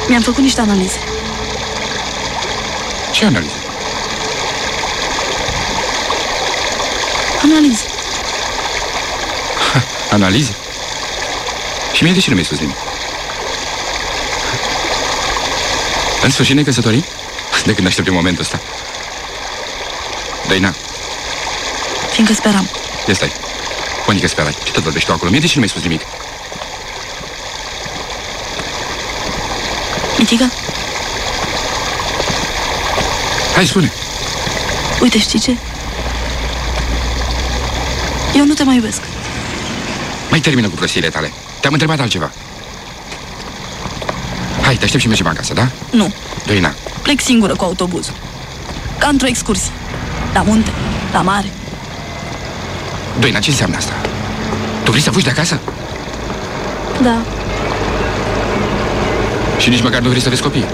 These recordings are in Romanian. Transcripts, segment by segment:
Mi-am făcut niște analize. Ce analize? Analize. Analize? Și mie de ce nu mi-ai spus nimic? În sfârșit ne căsătorim? De când așteptăm momentul ăsta? Dăina. Fiindcă speram. Ia stai. Cum adică sperai? Ce tot vorbești tu acolo? Mie de ce nu mi-ai spus nimic? Mitică? Hai, spune. Uite, știi ce? Eu nu te mai iubesc. Mai termină cu prostiile tale. Te-am întrebat altceva. Hai, te aștept și mergem acasă, da? Nu. Doina. Plec singură cu autobuzul. Ca într-o excursie. La munte, la mare. Doina, ce înseamnă asta? Tu vrei să fugi de acasă? Da. Și nici măcar nu vrei să vezi copii?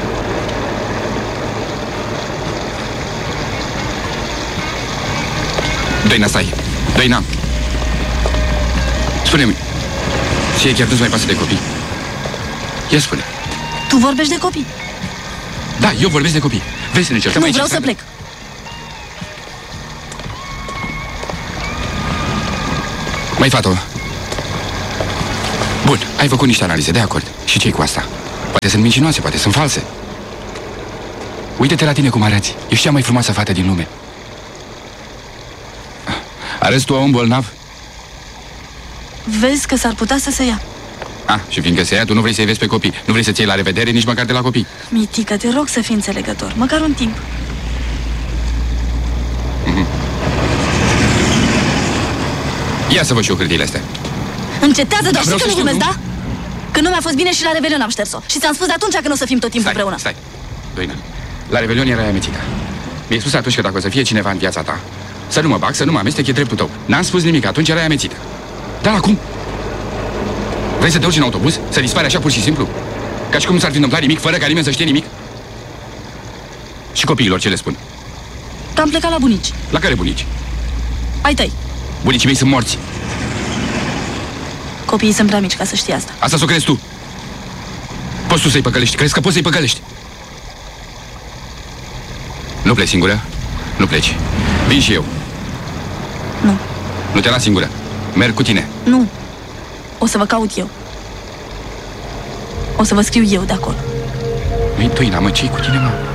Doina, stai. Doina. Spune-mi, ție chiar nu-ți mai pasă de copii? Ia spune. Tu vorbești de copii? Da, eu vorbesc de copii. Vrei să ne certăm Nu, aici? vreau să plec. Mai fată. Bun, ai făcut niște analize, de acord. Și ce-i cu asta? Poate sunt mincinoase, poate sunt false. Uite-te la tine cum arăți. Ești cea mai frumoasă fată din lume. Arăți tu om bolnav? Vezi că s-ar putea să se ia. Ah, și fiindcă se ia, tu nu vrei să-i vezi pe copii. Nu vrei să-ți iei la revedere nici măcar de la copii. Mitică, te rog să fii înțelegător. Măcar un timp. Ia să văd și eu hârtiile astea. Încetează, doar știi că nu știu, glumesc, nu? da? Că nu mi-a fost bine și la Revelion am șters-o. Și ți-am spus de atunci că nu o să fim tot timpul împreună. Stai, Doina, la Revelion erai amețită. Mi-ai spus atunci că dacă o să fie cineva în viața ta, să nu mă bag, să nu mă amestec, e dreptul tău. N-am spus nimic, atunci erai amețită. Dar acum? Vrei să te urci în autobuz? Să dispari așa pur și simplu? Ca și cum nu s-ar fi întâmplat nimic, fără ca nimeni să știe nimic? Și copiilor ce le spun? Că am plecat la bunici. La care bunici? Ai tăi. Bunicii mei sunt morți. Copiii sunt prea mici ca să știi asta. Asta s-o crezi tu. Poți tu să-i păcălești? Crezi că poți să-i păcălești? Nu pleci singură? Nu pleci. Vin și eu. Nu. Nu te las singură. Merg cu tine. Nu. O să vă caut eu. O să vă scriu eu de acolo. Măi, Doina, mă, ce-i cu tine, mă?